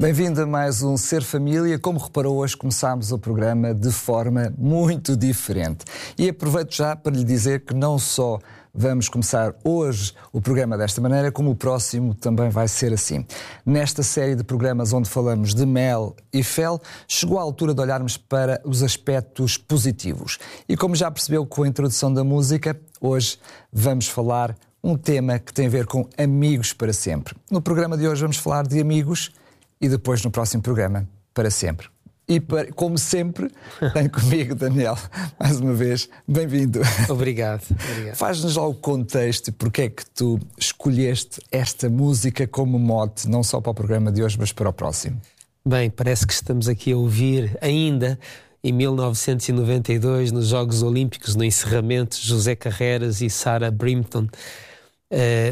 Bem-vindo a mais um Ser Família. Como reparou, hoje começámos o programa de forma muito diferente. E aproveito já para lhe dizer que não só vamos começar hoje o programa desta maneira, como o próximo também vai ser assim. Nesta série de programas onde falamos de mel e fel, chegou a altura de olharmos para os aspectos positivos. E como já percebeu com a introdução da música, hoje vamos falar um tema que tem a ver com amigos para sempre. No programa de hoje vamos falar de amigos e depois no próximo programa, para sempre. E, como sempre, tenho comigo, Daniel, mais uma vez, bem-vindo. Obrigado. Faz-nos lá o contexto e porque é que tu escolheste esta música como mote, não só para o programa de hoje, mas para o próximo. Bem, parece que estamos aqui a ouvir ainda, em 1992, nos Jogos Olímpicos, no encerramento, José Carreras e Sarah Brimpton.